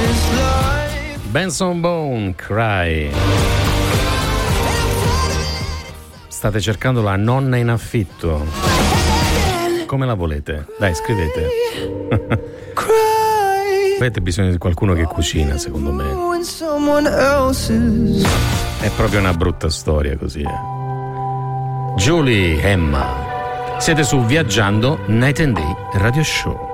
Benson Boone, Cry. State cercando la nonna in affitto. Come la volete? Dai, scrivete. Avete bisogno di qualcuno che cucina, secondo me. È proprio una brutta storia così. Julie, Emma. Siete su Viaggiando Night and Day Radio Show.